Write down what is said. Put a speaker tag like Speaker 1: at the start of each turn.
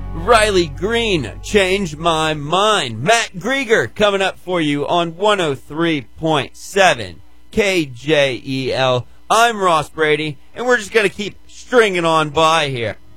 Speaker 1: Riley Green, Change My Mind. Matt Grieger coming up for you on 103.7 KJEL. I'm Ross Brady, and we're just going to keep stringing on by here.